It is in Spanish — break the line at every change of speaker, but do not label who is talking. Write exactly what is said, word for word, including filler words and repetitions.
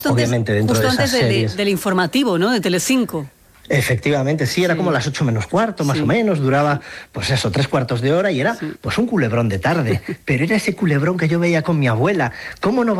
obviamente dentro
justo
de esas
antes de,
series.
De, del informativo, ¿no? De Telecinco.
Efectivamente, sí, era
sí.
como las ocho menos cuarto, más
sí.
o menos, duraba, pues eso, tres cuartos de hora y era,
sí.
pues un culebrón de tarde, pero era ese culebrón que yo veía con mi abuela. ¿Cómo no